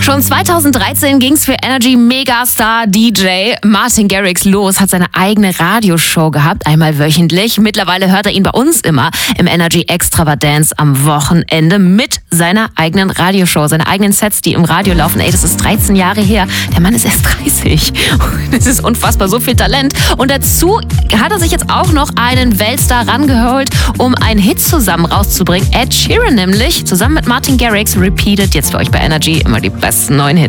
Schon 2013 ging's für Energy Megastar DJ Martin Garrix los, hat seine eigene Radioshow gehabt, einmal wöchentlich. Mittlerweile hört er ihn bei uns immer im Energy Extravaganza am Wochenende mit seiner eigenen Radioshow, seine eigenen Sets, die im Radio laufen. Ey, das ist 13 Jahre her. Der Mann ist erst 30. Das ist unfassbar, so viel Talent. Und dazu hat er sich jetzt auch noch einen Weltstar rangeholt, um einen Hit zusammen rauszubringen. Ed Sheeran nämlich, zusammen mit Martin Garrix, repeated jetzt für euch bei Energy immer die besten neuen Hits.